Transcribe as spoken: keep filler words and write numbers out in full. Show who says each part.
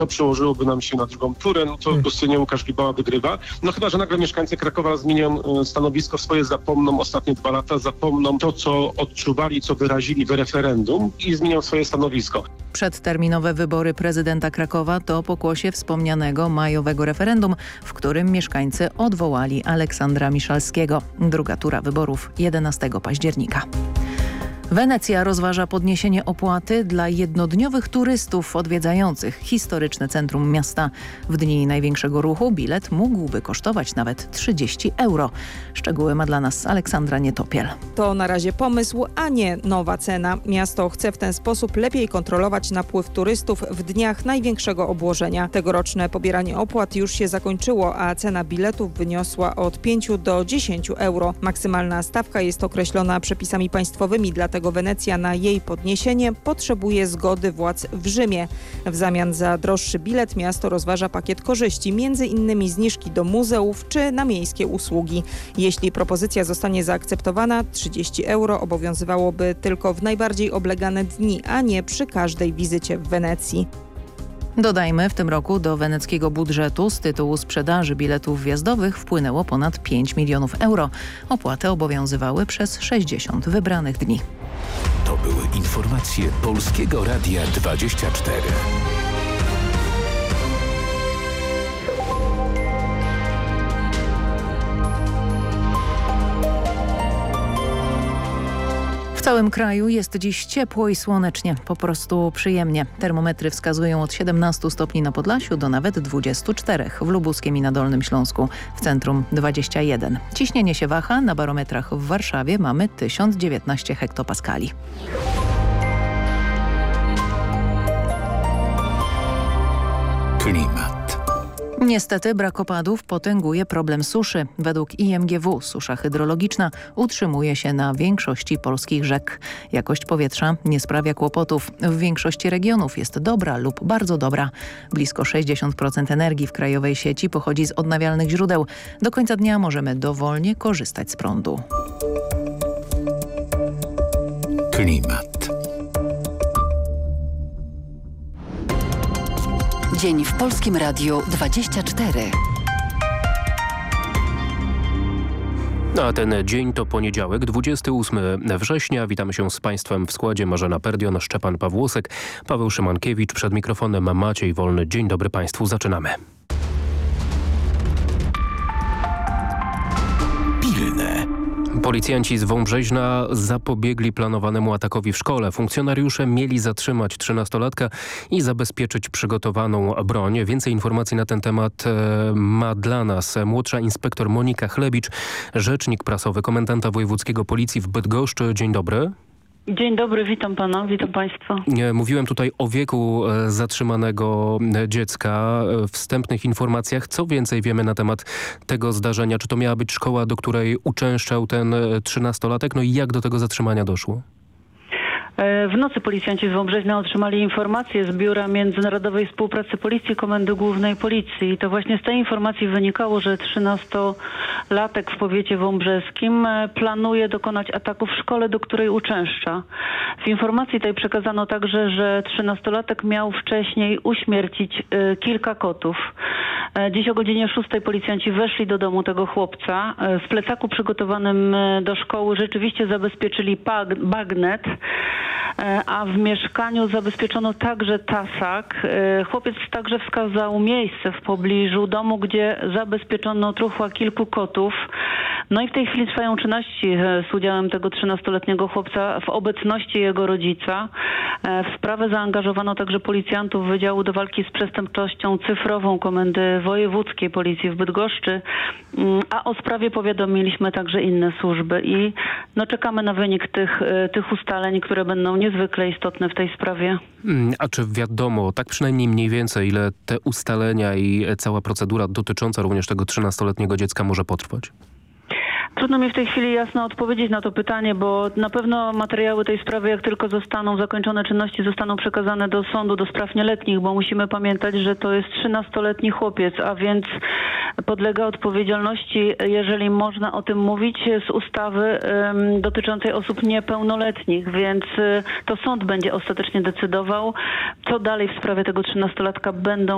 Speaker 1: to przełożyłoby nam się na drugą turę, no to w Gostynie Łukasz Gibała wygrywa. No chyba, że nagle mieszkańcy Krakowa zmienią stanowisko swoje, zapomną ostatnie dwa lata, zapomną to, co odczuwali, co wyrazili w referendum i zmienią swoje stanowisko.
Speaker 2: Przedterminowe wybory prezydenta Krakowa to pokłosie wspomnianego majowego referendum, w którym mieszkańcy odwołali Aleksandra Miszalskiego. Druga tura wyborów jedenastego października. Wenecja rozważa podniesienie opłaty dla jednodniowych turystów odwiedzających historyczne centrum miasta. W dni największego ruchu bilet mógłby kosztować nawet trzydzieści euro. Szczegóły ma dla nas Aleksandra Nietopiel.
Speaker 3: To na razie pomysł, a nie nowa cena. Miasto chce w ten sposób lepiej kontrolować napływ turystów w dniach największego obłożenia. Tegoroczne pobieranie opłat już się zakończyło, a cena biletów wyniosła od pięciu do dziesięciu euro. Maksymalna stawka jest określona przepisami państwowymi, dlatego Wenecja na jej podniesienie potrzebuje zgody władz w Rzymie. W zamian za droższy bilet miasto rozważa pakiet korzyści, między innymi zniżki do muzeów czy na miejskie usługi. Jeśli propozycja zostanie zaakceptowana, trzydzieści euro obowiązywałoby tylko w najbardziej oblegane dni, a nie przy każdej wizycie w Wenecji.
Speaker 2: Dodajmy, w tym roku do weneckiego budżetu z tytułu sprzedaży biletów wjazdowych wpłynęło ponad pięć milionów euro. Opłaty obowiązywały przez sześćdziesiąt wybranych dni.
Speaker 4: To były informacje Polskiego Radia dwadzieścia cztery.
Speaker 2: W całym kraju jest dziś ciepło i słonecznie, po prostu przyjemnie. Termometry wskazują od siedemnastu stopni na Podlasiu do nawet dwudziestu czterech w Lubuskiem i na Dolnym Śląsku, w centrum dwadzieścia jeden. Ciśnienie się waha, na barometrach w Warszawie mamy tysiąc dziewiętnaście hektopaskali.
Speaker 4: Klimat.
Speaker 2: Niestety brak opadów potęguje problem suszy. Według I M G W susza hydrologiczna utrzymuje się na większości polskich rzek. Jakość powietrza nie sprawia kłopotów. W większości regionów jest dobra lub bardzo dobra. Blisko sześćdziesiąt procent energii w krajowej sieci pochodzi z odnawialnych źródeł. Do końca dnia możemy dowolnie korzystać z prądu.
Speaker 4: Klimat.
Speaker 5: Dzień w Polskim Radiu dwadzieścia cztery.
Speaker 6: A ten dzień to poniedziałek, dwudziestego ósmego września. Witamy się z Państwem w składzie Marzena Perdion, Szczepan Pawłusek, Paweł Szymankiewicz, przed mikrofonem Maciej Wolny. Dzień dobry Państwu, zaczynamy.
Speaker 4: Pilne.
Speaker 6: Policjanci z Wąbrzeźna zapobiegli planowanemu atakowi w szkole. Funkcjonariusze mieli zatrzymać trzynastolatka i zabezpieczyć przygotowaną broń. Więcej informacji na ten temat e, ma dla nas młodsza inspektor Monika Chlebicz, rzecznik prasowy komendanta wojewódzkiego policji w Bydgoszczy. Dzień dobry.
Speaker 7: Dzień dobry, witam pana, witam państwa.
Speaker 6: Mówiłem tutaj o wieku zatrzymanego dziecka. W wstępnych informacjach co więcej wiemy na temat tego zdarzenia? Czy to miała być szkoła, do której uczęszczał ten trzynastolatek? No i jak do tego zatrzymania doszło?
Speaker 7: W nocy policjanci z Wąbrzeźna otrzymali informację z Biura Międzynarodowej Współpracy Policji Komendy Głównej Policji. I to właśnie z tej informacji wynikało, że trzynastolatek w powiecie wąbrzeskim planuje dokonać ataku w szkole, do której uczęszcza. W informacji tej przekazano także, że trzynastolatek miał wcześniej uśmiercić kilka kotów. Dziś o godzinie szóstej policjanci weszli do domu tego chłopca. W plecaku przygotowanym do szkoły rzeczywiście zabezpieczyli bagnet, a w mieszkaniu zabezpieczono także tasak. Chłopiec także wskazał miejsce w pobliżu domu, gdzie zabezpieczono truchła kilku kotów. No i w tej chwili trwają czynności z udziałem tego trzynastoletniego chłopca w obecności jego rodzica. W sprawę zaangażowano także policjantów Wydziału do Walki z Przestępczością Cyfrową Komendy Wojewódzkiej Policji w Bydgoszczy, a o sprawie powiadomiliśmy także inne służby i no czekamy na wynik tych, tych ustaleń, które będą niezwykle istotne w tej sprawie.
Speaker 6: A czy wiadomo, tak przynajmniej mniej więcej, ile te ustalenia i cała procedura dotycząca również tego trzynastoletniego dziecka może potrwać?
Speaker 7: Trudno mi w tej chwili jasno odpowiedzieć na to pytanie, bo na pewno materiały tej sprawy, jak tylko zostaną zakończone czynności, zostaną przekazane do sądu do spraw nieletnich, bo musimy pamiętać, że to jest trzynastoletni chłopiec, a więc podlega odpowiedzialności, jeżeli można o tym mówić, z ustawy um, dotyczącej osób niepełnoletnich, więc y, to sąd będzie ostatecznie decydował, co dalej w sprawie tego trzynastolatka będą